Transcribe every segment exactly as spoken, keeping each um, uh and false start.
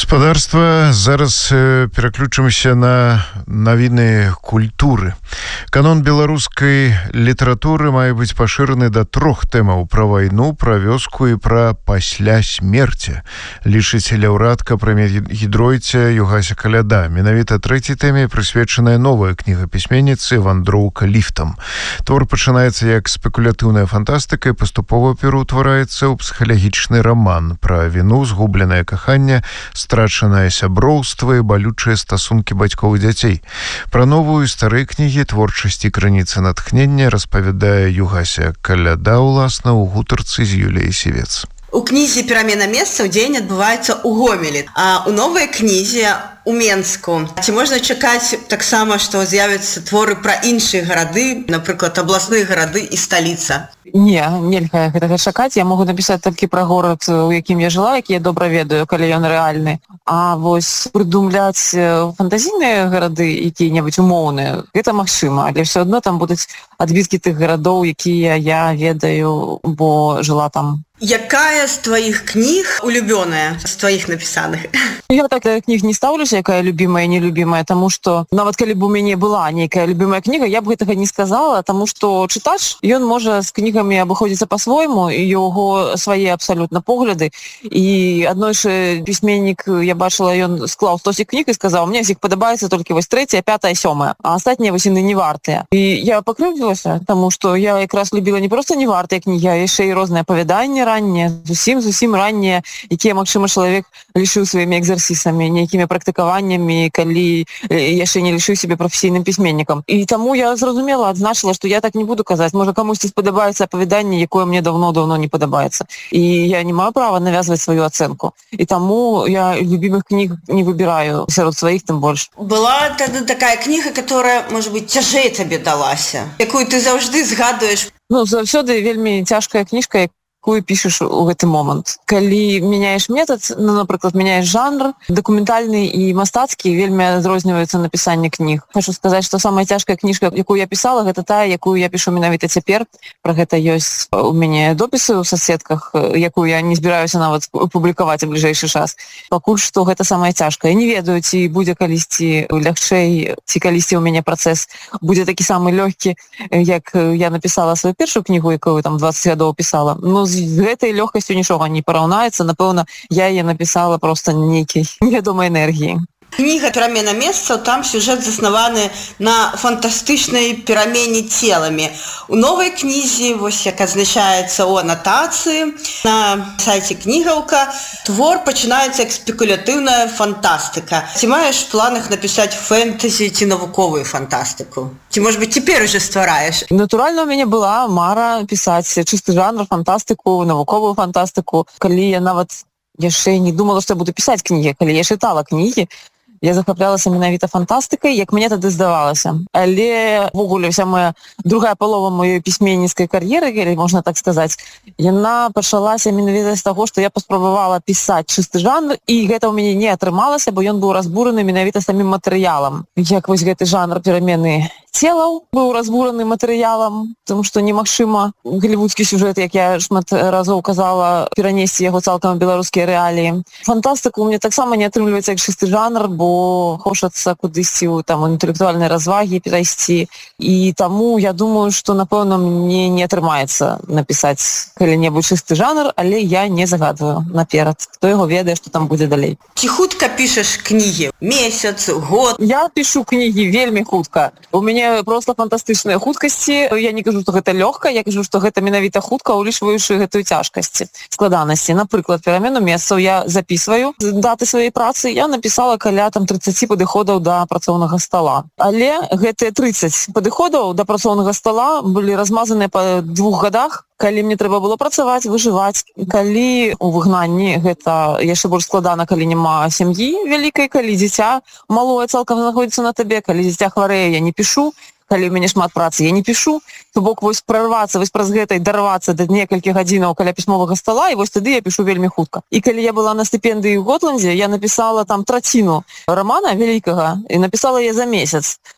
Гаспадарства, зараз э, пераключымся на навіны культуры. Канон беларускай літаратуры мае быць пашыраны да трох тэмаў: пра вайну, пра вёску і пра пасля смерці, лічыць лаўрэатка прэміі Гідройця Югася Каляда. Менавіта трэцяй тэме прысвечаная новая кніга пісьменніцы «Вандроўка ліфтам». Твор пачынаецца як спекулятыўная фантастыка і паступова пераўтвараецца ў псіхалагічны раман пра віну, згубленае каханне, страчанае сяброўства і балючыя стасункі бацькоў і дзяцей. Пра новую і старыя кнігі, творчасці, крыніцы натхнення распавядае Югася Каляда ўласна ў гутарцы з Юліяй Сівец. У кнізе «Перамена месцаў» дзень адбываецца ў Гомелі, а ў новай кнізе у Менску. Ці можна чакаць таксама, што з'явяцца творы пра іншыя гарады, напрыклад, абласныя гарады і сталіца? Не, нельга гэтага чакаць. Я могу напісаць толькі пра горад, у якім я жыла, які я добра ведаю, калі ён рэальны. А вось прыдумляць фантазійныя гарады, якія-небудзь умоўныя, гэта магчыма, але ўсё адно там будуць адбіткі тых гарадоў, якія я ведаю, бо жыла там. Якая з тваіх кніг улюбёная, з тваіх напісаных? Я так да кніг не стаўлюся, якая любімая і нелюбімая, таму што нават калі б у мяне была нейкая любімая кніга, я б гэтага не сказала, таму што чытач, ён можа з кнігамі абыходзіцца па-свойму, і яго свае абсалютна погляды. І аднойчы пісьменнік, я бачыла, ён склаў стосік кніг і сказаў: мне з іх падабаецца толькі вось трэцяя, пятая, сёмая, а астатнія вось яны не вартыя. І я пакрыўдзілася, таму што я якраз любіла не проста не вартыя кнігі, а яшчэ і розныя апавяданні раннія, зусім зусім раннія, якія, магчыма, чалавек лічыў сваімі экзарсісамі, нейкімі практыкаваннямі, калі яшчэ не лічыў сябе прафесійным пісьменнікам. І таму я зразумела, адзначыла, што я так не буду казаць. Можа, камусьці спадабаецца апавяданне, якое мне даўно-даўно не падабаецца. І я не маю права навязваць сваю ацэнку. І таму я любімых кніг не выбіраю, сярод сваіх тым больш. Была тады такая кніга, которая, можа быць, цяжэй табе далася, якую ты заўжды згадуеш? Ну, заўсёды вельмі цяжкая кніжка, якую пішаш у гэты момант. Калі мяняеш метад, ну, напрыклад, мяняеш жанр, дакументальны і мастацкі вельмі адрозніваецца напісанне кніг. Хочу сказаць, што самая цяжкая кніжка, якую я пісала, гэта тая, якую я пішу менавіта цяпер. Пра гэта ёсць у мяне допісы ў соцсетках, якую я не збіраюся нават публікаваць у бліжэйшы час. Пакуль што гэта самая цяжкая. Я не ведаю, ці будзе калісьці лягчэй, ці калісьці ў мяне працэс будзе такі самы лёгкі, як я напісала сваю першую кнігу, якую там дваццаць гадоў пісала. Ну, з гэтай лёгкасцю нічога не параўнаецца. Напэўна, я яе напісала проста нейкай невядомай энергіі. Кніга «Перамена месцаў», там сюжэт заснаваны на фантастычнай перамене целамі. У новай кнізе, вось як адзначаецца ў анатацыі на сайце кнігаўка, твор пачынаецца як спекулятыўная фантастыка. Ці маеш в планах напісаць фэнтэзі ці навуковую фантастыку? Ці, можа быць, цяпер уже ствараеш? Натуральна, у мяне была мара пісаць чысты жанр, фантастыку, навуковую фантастыку. Калі я нават яшчэ не думала, што я буду пісаць кнігі, калі я чытала кнігі, я захаплялася менавіта фантастыкай, як мне тады здавалася. Але ввогуле вся моя другая палова маёй пісьменніцкай кар'еры, калі можна так сказаць, яна пачалася менавіта з таго, што я паспрабавала пісаць чысты жанр, і гэта ў мяне не атрымалася, бо ён быў разбураны менавіта самім матэрыялам. Як вось гэты жанр перамены целаў быў разбураны матэрыялам, тому што немагчыма голлівудскі сюжэт, як я шмат разоў казала, перанесці яго цалкам у беларускія рэаліі. Фантастыку у мяне таксама не атрымліваецца як чысты жанр, бо хочацца кудысьці ў там інтэлектуальнай развагі перайсці. І таму я думаю, што, напэўна, мне не атрымаецца напісаць калі-небудзь чысты жанр, але я не загадваю наперад. Хто яго ведае, што там будзе далей. Ці хутка пішаш кнігі? Месяц, год? Я пішу кнігі вельмі хутка. У мяне просто фантастычныя хуткасці. Я не кажу, што гэта лёгка, я кажу, што гэта менавіта хутка, улічваючы гэтую цяжкасць, складанасці. Напрыклад, перамену месцаў я запісваю даты сваёй працы. Я напісала каля там трыццаць падыходаў да працоўнага стола. Але гэтыя трыццаць падыходаў да працоўнага стола былі размазаныя па двух гадах, калі мне трэба было працаваць, выжываць. Калі у выгнанні гэта яшчэ больш складана, калі няма сям'і вялікай, калі дзіця малое цалкам знаходзіцца на табе, калі дзіця хварэе, я не пішу. Калі ў мяне шмат працы, я не пішу, то бок вось прарвацца, вось праз гэта і дарвацца да некалькіх гадзінаў каля пісьмовага стола, і вось тады я пішу вельмі хутка. І калі я была на стыпендыі ў Готландзе, я напісала там траціну рамана вялікага і напісала яе за месяц.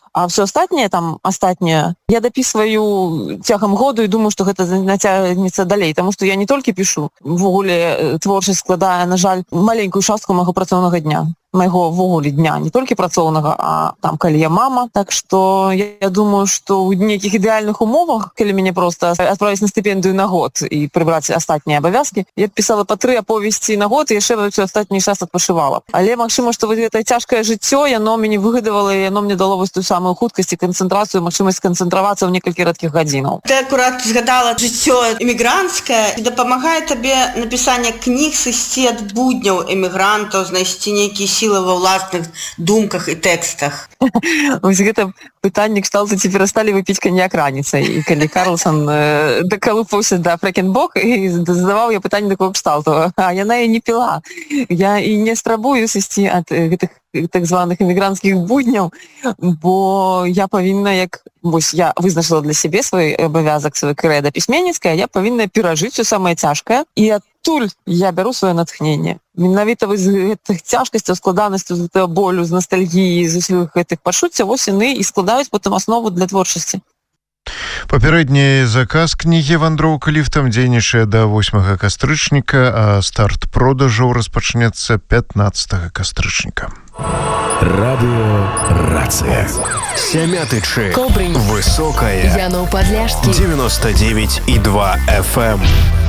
А все астатняе, там, астатняе, я дапісваю цягам году і думаю, што гэта нацягнецца далей, таму што я не толькі пішу, ввогуле творчасць складае, на жаль, маленькую частку майго працоўнага дня. Майго ввогуле дня, не толькі працоўнага, а там, калі я мама. Так што я, я думаю, што ў нейкіх ідэальных умовах, калі мяне проста адправіць на стыпендыю на год і прыбраць астатнія абавязкі, я б пісала па тры аповесці на год і яшчэ ўсё астатні час адпачывала. Але магчыма, што вот гэта цяжкае жыццё, яно мяне выгадавала, і яно мне дало вось тую самую хуткасць і канцэнтрацыю, магчымасць канцэнтравацца ў некалькі рэдкіх гадзінаў. Ты акурат згадала жыццё эмігранцкае. Дапамагае табе напісанне кніг сысці ад будняў эмігрантаў, знайсці нейкія сілы ва ўласных думках і тэкстах. Вось гэта пытанне кшталту, ці перасталі вы піць каньяк раніцай. І калі Карлсон э, дакалупаўся да Фрэкенбок, і задаваў я пытанне такого кшталту, а яна і не піла. Я і не спрабую сысці ад гэтых так званых эмігранцкіх будняў, бо я павінна, як вось я вызначыла для сябе свой абавязак, свой крэда пісьменніцкае, я павінна перажыць усё самае цяжкае, і адтуль я бяру сваё натхненне. Менавіта вось з гэтых цяжкасцяў, складанасцяў, з гэтага болю, з настальгіі, з усіх гэтых пачуццяў, вось яны і складаюць потым аснову для творчасці. Папярэдні заказ кнігі «Вандроўка ліфтам» дзейнічае да восьмага кастрычніка, а старт продажаў распачнецца пятнаццатага кастрычніка. Радио «Рация». Сямятычы. Кобрынь. Высокая. Янов Подляшский. девяносто девять и два эф эм.